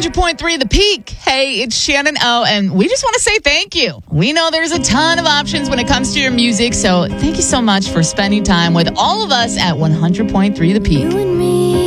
100.3 The Peak. Hey, it's Shannon O, and we just want to say thank you. We know there's a ton of options when it comes to your music, so thank you so much for spending time with all of us at 100.3 The Peak. You and me.